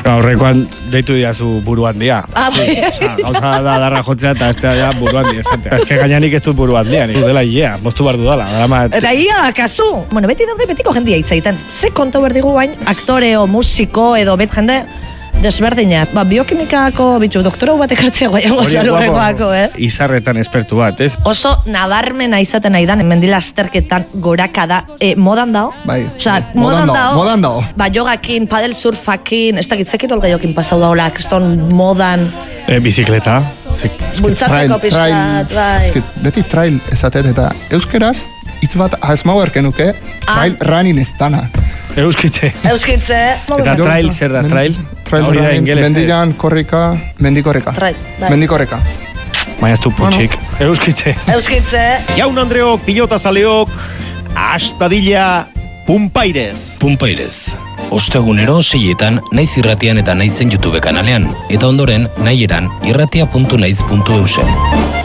Horrekoan deitu diazu buru handia. Gauza da darra jotzea eta ez da buru handia esatea. Ez que gainanik ez dut buru handia, nik dela hilea, moztu bar dudala. Eta ia da, kasu! Bueno, beti daude betiko jendia hitzaiten. Ze konta berdigu bain, aktore o musiko edo bet jende desberdinak. Biokimikako bitxu, doktora batek hartzea guaiango zalurrekoako, Izarretan espertu bat, ez? Oso nabarmena izaten nahi dan, mendila azterketan gorakada, modan dao? Bai, modan dao. Jogakin, padel surfakin, ez dakitzekin olgaiokin pasau daola, kriston modan. Bizikleta. Bultzatzeko pixkat, bai. Beti trail esatet eta euskeraz, hitz bat asmau erkenuke, trail running ez dana. Euskitze. Eta trail, zer da, trail? Trail running, mendian, korrika, mendikorreka. Mendikorreka. Baina ez du putxik. Euskitze. Jaun Andreok, pilotazaleok, astadilla Pumpairez. Pumpairez. Ostegunero 6etan naiz irratian eta naizen YouTube kanalean. Eta ondoren, nahieran irratia.naiz.eusen.